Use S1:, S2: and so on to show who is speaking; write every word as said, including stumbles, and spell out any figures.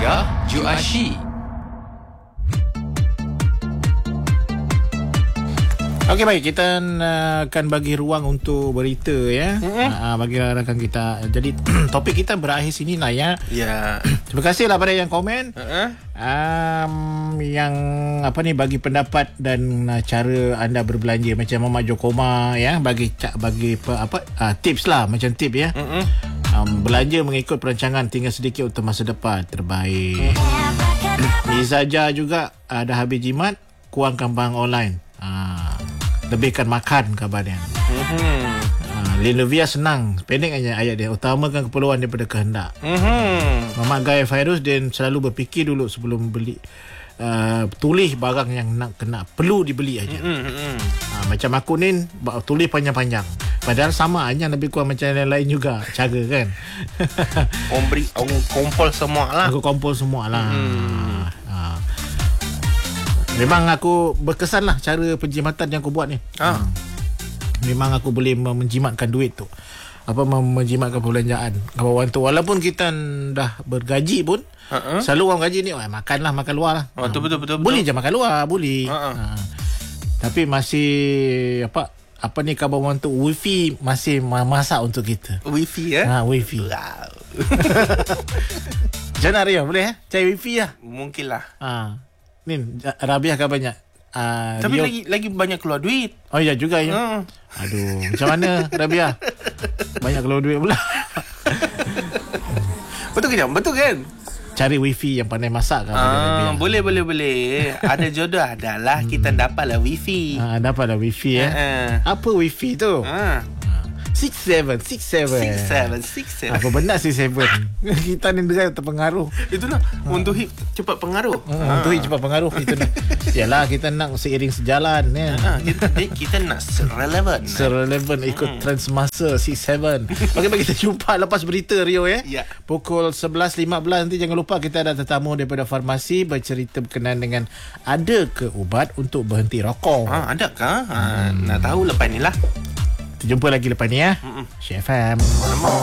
S1: Gegar Juashi. Okey, baik, kita uh, akan bagi ruang untuk berita ya. Mm-hmm. Uh, bagi rakan kita. Jadi topik kita berakhir sini lah ya.
S2: Ya.
S1: Terima kasihlah pada yang komen.
S2: Uh-huh.
S1: Um, yang apa ni bagi pendapat dan uh, cara anda berbelanja macam Muhammad Jokoma ya, bagi bagi apa uh, tips lah, macam tip ya. Uh-huh. Um, belanja mengikut perancangan, tinggal sedikit untuk masa depan terbaik. Uh-huh. Izaja juga ada uh, habis jimat, kurangkan barang online. Uh, lebihkan makan kabarnya. Uh-huh. Uh, Linovia senang, pendek aja ayat dia, utamakan keperluan daripada kehendak. Uh-huh. Muhammad Gaya Fairuz dia selalu berfikir dulu sebelum beli. Uh, tulis barang yang nak kena perlu dibeli aja. Uh-huh. Uh, macam aku ni tulis panjang-panjang. Padahal sama aja, lebih kurang macam yang lain juga cara kan.
S2: Orang beri, orang kompol semua lah.
S1: Aku kompol semua lah. Hmm. Uh, memang aku berkesan lah cara penjimatan yang aku buat ni. Ah. Hmm. Memang aku boleh menjimatkan duit tu. Apa menjimatkan perbelanjaan. Kawan tu walaupun kita dah bergaji pun, uh-huh. selalu orang gaji ni, oh, makanlah makan luar lah.
S2: Oh, betul, betul, betul,
S1: boleh
S2: betul.
S1: je makan luar, boleh. Uh-huh. Uh. Tapi masih apa apa ni kawan tu wifi masih masak untuk kita.
S2: Wifi ya?
S1: Ha, wifi.
S2: Wow.
S1: Jangan Ria, boleh eh? Cari wifi lah.
S2: Mungkin lah.
S1: Ha. Ni Rabiah kan banyak. Uh,
S2: Tapi
S1: Rio,
S2: lagi lagi banyak keluar duit.
S1: Oh ya juga ya. Uh. Aduh, macam mana Rabiah? Banyak keluar duit pula.
S2: Betul ke jam? Betul kan?
S1: Cari wifi yang pandai masak kan?
S2: Ah, boleh boleh boleh. Ada jodoh adalah kita dapatlah wifi.
S1: Ah, dapatlah wifi ya. Uh-uh. Apa wifi tu? Ah. six seven six seven
S2: six seven six seven
S1: Apa benar six seven? Kita ni dengar terpengaruh.
S2: Itulah ha. Untuk hip cepat pengaruh.
S1: Ha. Untuk hip cepat pengaruh itu lah. Yalah, kita nak seiring sejalan ya.
S2: Ha. Kita, kita nak serelevan.
S1: Serelevan ikut hmm. trend semasa six seven. Okey, bagi kita jumpa lepas berita Rio ya.
S2: Ya.
S1: Pukul sebelas lima belas nanti jangan lupa kita ada tetamu daripada farmasi bercerita berkenaan dengan ada ke ubat untuk berhenti rokok.
S2: Ha, adakah? Ha, hmm. Nak tahu lepas ni lah.
S1: Jumpa lagi lepas ni ya. Mm-mm. Syed F M.